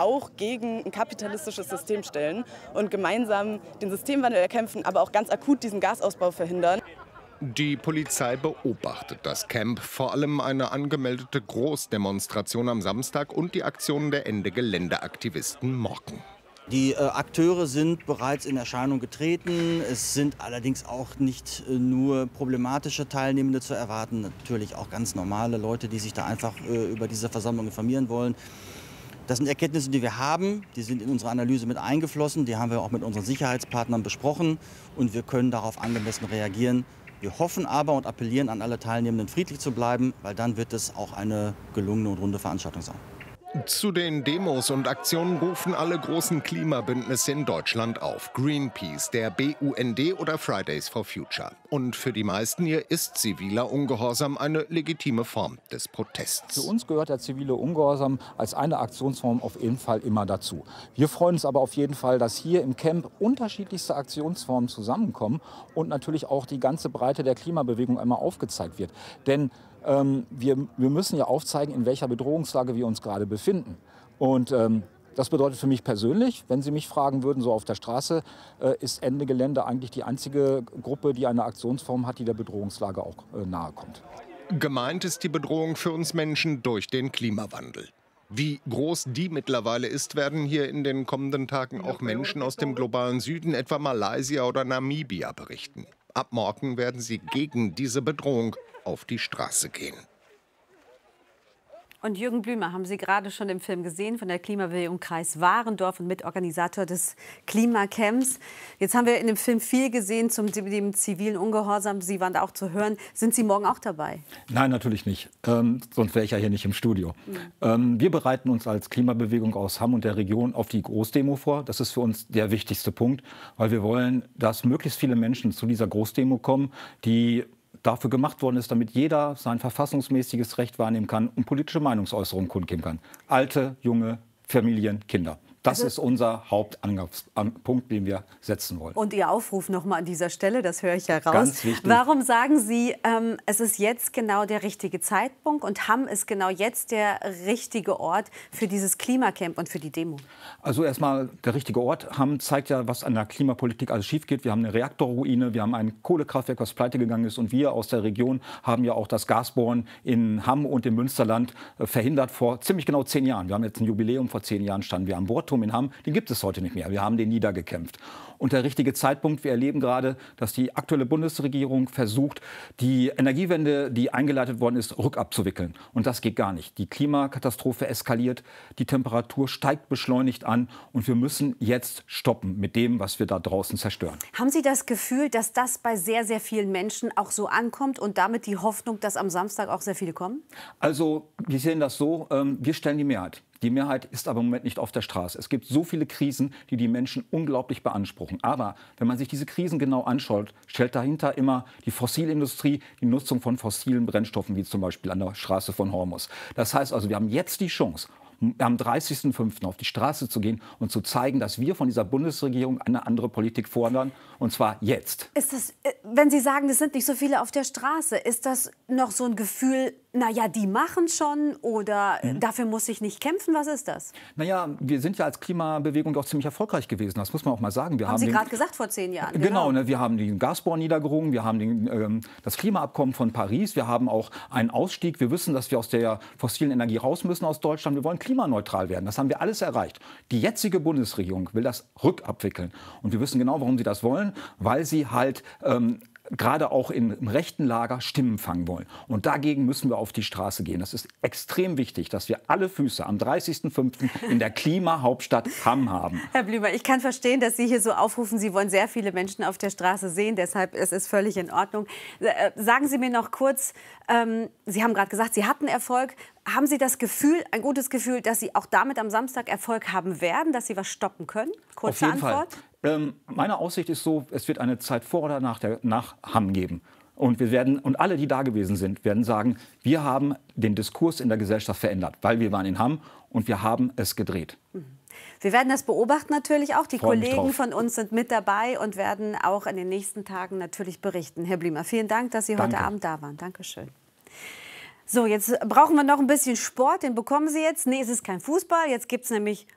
auch gegen ein kapitalistisches System stellen und gemeinsam den Systemwandel erkämpfen, aber auch ganz akut diesen Gasausbau verhindern. Die Polizei beobachtet das Camp, vor allem eine angemeldete Großdemonstration am Samstag und die Aktionen der Ende-Gelände-Aktivisten morgen. Die Akteure sind bereits in Erscheinung getreten. Es sind allerdings auch nicht nur problematische Teilnehmende zu erwarten, natürlich auch ganz normale Leute, die sich da einfach über diese Versammlung informieren wollen. Das sind Erkenntnisse, die wir haben, die sind in unsere Analyse mit eingeflossen, die haben wir auch mit unseren Sicherheitspartnern besprochen und wir können darauf angemessen reagieren. Wir hoffen aber und appellieren an alle Teilnehmenden, friedlich zu bleiben, weil dann wird es auch eine gelungene und runde Veranstaltung sein. Zu den Demos und Aktionen rufen alle großen Klimabündnisse in Deutschland auf. Greenpeace, der BUND oder Fridays for Future. Und für die meisten hier ist ziviler Ungehorsam eine legitime Form des Protests. Für uns gehört der zivile Ungehorsam als eine Aktionsform auf jeden Fall immer dazu. Wir freuen uns aber auf jeden Fall, dass hier im Camp unterschiedlichste Aktionsformen zusammenkommen und natürlich auch die ganze Breite der Klimabewegung einmal aufgezeigt wird. Denn wir müssen ja aufzeigen, in welcher Bedrohungslage wir uns gerade befinden. Und das bedeutet für mich persönlich, wenn Sie mich fragen würden, so auf der Straße, ist Ende Gelände eigentlich die einzige Gruppe, die eine Aktionsform hat, die der Bedrohungslage auch nahe kommt. Gemeint ist die Bedrohung für uns Menschen durch den Klimawandel. Wie groß die mittlerweile ist, werden hier in den kommenden Tagen auch Menschen aus dem globalen Süden, etwa Malaysia oder Namibia, berichten. Ab morgen werden sie gegen diese Bedrohung auf die Straße gehen. Und Jürgen Blümer haben Sie gerade schon im Film gesehen von der Klimabewegung Kreis Warendorf und Mitorganisator des Klimacamps. Jetzt haben wir in dem Film viel gesehen zum dem zivilen Ungehorsam. Sie waren da auch zu hören. Sind Sie morgen auch dabei? Nein, natürlich nicht. Sonst wäre ich ja hier nicht im Studio. Wir bereiten uns als Klimabewegung aus Hamm und der Region auf die Großdemo vor. Das ist für uns der wichtigste Punkt, weil wir wollen, dass möglichst viele Menschen zu dieser Großdemo kommen, die dafür gemacht worden ist, damit jeder sein verfassungsmäßiges Recht wahrnehmen kann und politische Meinungsäußerungen kundgeben kann. Alte, junge, Familien, Kinder. Das ist unser Hauptpunkt, den wir setzen wollen. Und Ihr Aufruf noch mal an dieser Stelle, das höre ich ja raus. Ganz wichtig. Warum sagen Sie, es ist jetzt genau der richtige Zeitpunkt und Hamm ist genau jetzt der richtige Ort für dieses Klimacamp und für die Demo? Also erstmal der richtige Ort. Hamm zeigt ja, was an der Klimapolitik alles schief geht. Wir haben eine Reaktorruine, wir haben ein Kohlekraftwerk, was pleite gegangen ist. Und wir aus der Region haben ja auch das Gasbohren in Hamm und im Münsterland verhindert vor ziemlich genau 10 Jahren. Wir haben jetzt ein Jubiläum, vor 10 Jahren standen wir am Bohrturm in Hamm, den gibt es heute nicht mehr. Wir haben den niedergekämpft. Und der richtige Zeitpunkt, wir erleben gerade, dass die aktuelle Bundesregierung versucht, die Energiewende, die eingeleitet worden ist, rückabzuwickeln. Und das geht gar nicht. Die Klimakatastrophe eskaliert, die Temperatur steigt beschleunigt an und wir müssen jetzt stoppen mit dem, was wir da draußen zerstören. Haben Sie das Gefühl, dass das bei sehr, sehr vielen Menschen auch so ankommt und damit die Hoffnung, dass am Samstag auch sehr viele kommen? Also wir sehen das so, wir stellen die Mehrheit. Die Mehrheit ist aber im Moment nicht auf der Straße. Es gibt so viele Krisen, die die Menschen unglaublich beanspruchen. Aber wenn man sich diese Krisen genau anschaut, stellt dahinter immer die Fossilindustrie, die Nutzung von fossilen Brennstoffen, wie zum Beispiel an der Straße von Hormus. Das heißt also, wir haben jetzt die Chance, am 30.05. auf die Straße zu gehen und zu zeigen, dass wir von dieser Bundesregierung eine andere Politik fordern, und zwar jetzt. Ist das, wenn Sie sagen, es sind nicht so viele auf der Straße, ist das noch so ein Gefühl, naja, die machen schon oder dafür muss ich nicht kämpfen? Was ist das? Naja, wir sind ja als Klimabewegung auch ziemlich erfolgreich gewesen, das muss man auch mal sagen. Haben Sie gerade gesagt, vor 10 Jahren. Genau, ne, wir haben den Gasbohr niedergerungen, wir haben das Klimaabkommen von Paris, wir haben auch einen Ausstieg. Wir wissen, dass wir aus der fossilen Energie raus müssen aus Deutschland. Wir wollen klimaneutral werden. Das haben wir alles erreicht. Die jetzige Bundesregierung will das rückabwickeln. Und wir wissen genau, warum sie das wollen, weil sie halt gerade auch im rechten Lager Stimmen fangen wollen. Und dagegen müssen wir auf die Straße gehen. Das ist extrem wichtig, dass wir alle Füße am 30.05. in der Klimahauptstadt Hamm haben. Herr Blümer, ich kann verstehen, dass Sie hier so aufrufen. Sie wollen sehr viele Menschen auf der Straße sehen. Deshalb ist es völlig in Ordnung. Sagen Sie mir noch kurz, Sie haben gerade gesagt, Sie hatten Erfolg. Haben Sie das Gefühl, ein gutes Gefühl, dass Sie auch damit am Samstag Erfolg haben werden, dass Sie was stoppen können? Kurze Auf jeden Antwort. Fall. Meine Aussicht ist so, es wird eine Zeit vor oder nach Hamm geben. Und alle, die da gewesen sind, werden sagen, wir haben den Diskurs in der Gesellschaft verändert, weil wir waren in Hamm und wir haben es gedreht. Wir werden das beobachten natürlich auch. Die Kollegen drauf. von uns sind mit dabei und werden auch in den nächsten Tagen natürlich berichten. Herr Blümer, vielen Dank, dass Sie heute Abend da waren. Dankeschön. So, jetzt brauchen wir noch ein bisschen Sport. Den bekommen Sie jetzt. Nee, es ist kein Fußball. Jetzt gibt es nämlich